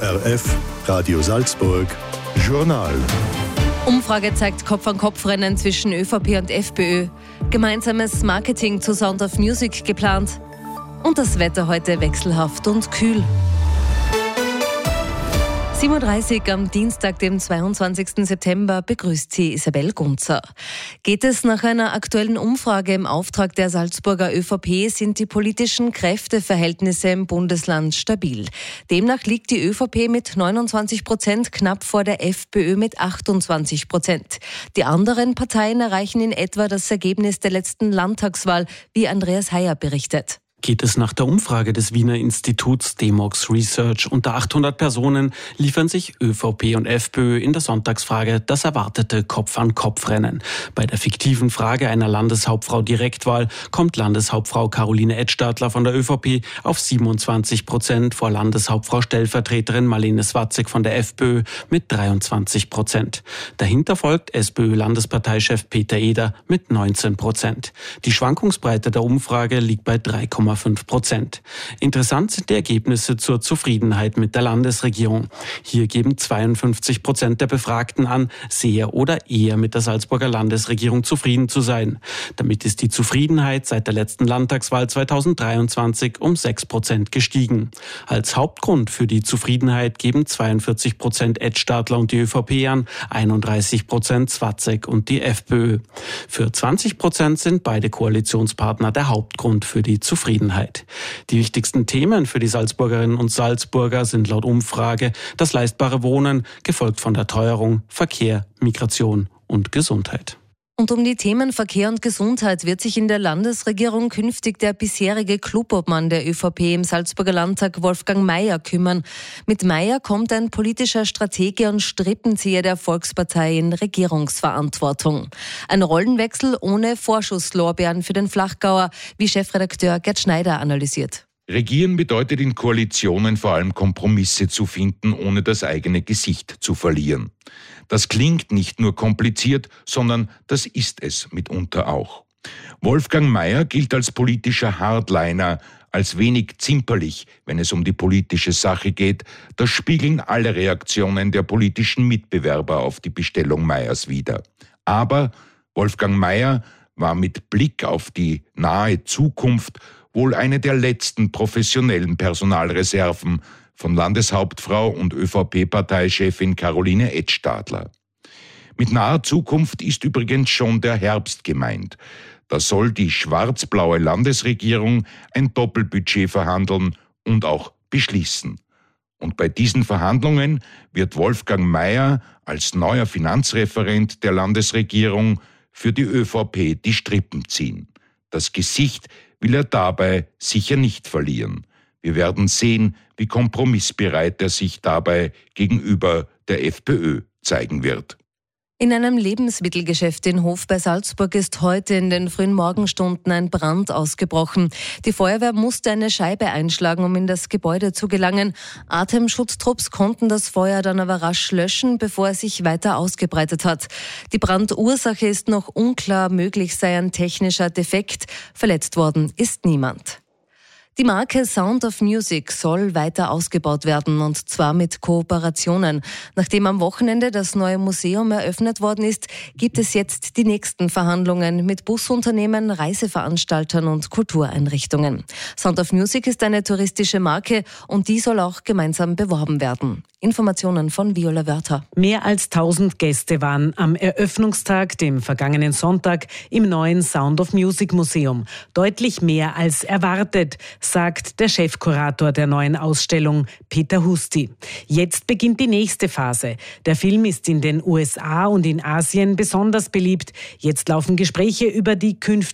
ORF Radio Salzburg Journal. Umfrage zeigt Kopf-an-Kopf-Rennen zwischen ÖVP und FPÖ. Gemeinsames Marketing zu Sound of Music geplant. Und das Wetter heute wechselhaft und kühl. 7:30 Uhr am Dienstag, dem 22. September, begrüßt sie Isabel Gunzer. Geht es nach einer aktuellen Umfrage im Auftrag der Salzburger ÖVP, sind die politischen Kräfteverhältnisse im Bundesland stabil. Demnach liegt die ÖVP mit 29% knapp vor der FPÖ mit 28%. Die anderen Parteien erreichen in etwa das Ergebnis der letzten Landtagswahl, wie Andreas Heyer berichtet. Geht es nach der Umfrage des Wiener Instituts Demox Research, unter 800 Personen liefern sich ÖVP und FPÖ in der Sonntagsfrage das erwartete Kopf-an-Kopf-Rennen. Bei der fiktiven Frage einer Landeshauptfrau Direktwahl kommt Landeshauptfrau Caroline Edstadler von der ÖVP auf 27% vor Landeshauptfrau Stellvertreterin Marlene Swatzek von der FPÖ mit 23%. Dahinter folgt SPÖ-Landesparteichef Peter Eder mit 19%. Die Schwankungsbreite der Umfrage liegt bei 3,5%. Interessant sind die Ergebnisse zur Zufriedenheit mit der Landesregierung. Hier geben 52% der Befragten an, sehr oder eher mit der Salzburger Landesregierung zufrieden zu sein. Damit ist die Zufriedenheit seit der letzten Landtagswahl 2023 um 6% gestiegen. Als Hauptgrund für die Zufriedenheit geben 42% Edstadler und die ÖVP an, 31% Swatzek und die FPÖ. Für 20% sind beide Koalitionspartner der Hauptgrund für die Zufriedenheit. Die wichtigsten Themen für die Salzburgerinnen und Salzburger sind laut Umfrage das leistbare Wohnen, gefolgt von der Teuerung, Verkehr, Migration und Gesundheit. Und um die Themen Verkehr und Gesundheit wird sich in der Landesregierung künftig der bisherige Clubobmann der ÖVP im Salzburger Landtag Wolfgang Maier kümmern. Mit Maier kommt ein politischer Stratege und Strippenzieher der Volkspartei in Regierungsverantwortung. Ein Rollenwechsel ohne Vorschusslorbeeren für den Flachgauer, wie Chefredakteur Gerd Schneider analysiert. Regieren bedeutet in Koalitionen vor allem Kompromisse zu finden, ohne das eigene Gesicht zu verlieren. Das klingt nicht nur kompliziert, sondern das ist es mitunter auch. Wolfgang Maier gilt als politischer Hardliner, als wenig zimperlich, wenn es um die politische Sache geht. Das spiegeln alle Reaktionen der politischen Mitbewerber auf die Bestellung Maiers wider. Aber Wolfgang Maier war mit Blick auf die nahe Zukunft wohl eine der letzten professionellen Personalreserven von Landeshauptfrau und ÖVP-Parteichefin Caroline Edstadler. Mit naher Zukunft ist übrigens schon der Herbst gemeint. Da soll die schwarz-blaue Landesregierung ein Doppelbudget verhandeln und auch beschließen. Und bei diesen Verhandlungen wird Wolfgang Maier als neuer Finanzreferent der Landesregierung für die ÖVP die Strippen ziehen. Das Gesicht will er dabei sicher nicht verlieren. Wir werden sehen, wie kompromissbereit er sich dabei gegenüber der FPÖ zeigen wird. In einem Lebensmittelgeschäft in Hof bei Salzburg ist heute in den frühen Morgenstunden ein Brand ausgebrochen. Die Feuerwehr musste eine Scheibe einschlagen, um in das Gebäude zu gelangen. Atemschutztrupps konnten das Feuer dann aber rasch löschen, bevor es sich weiter ausgebreitet hat. Die Brandursache ist noch unklar, möglich sei ein technischer Defekt. Verletzt worden ist niemand. Die Marke Sound of Music soll weiter ausgebaut werden, und zwar mit Kooperationen. Nachdem am Wochenende das neue Museum eröffnet worden ist, gibt es jetzt die nächsten Verhandlungen mit Busunternehmen, Reiseveranstaltern und Kultureinrichtungen. Sound of Music ist eine touristische Marke und die soll auch gemeinsam beworben werden. Informationen von Viola Wörter. Mehr als 1000 Gäste waren am Eröffnungstag, dem vergangenen Sonntag, im neuen Sound of Music Museum. Deutlich mehr als erwartet, sagt der Chefkurator der neuen Ausstellung, Peter Husti. Jetzt beginnt die nächste Phase. Der Film ist in den USA und in Asien besonders beliebt. Jetzt laufen Gespräche über die künftige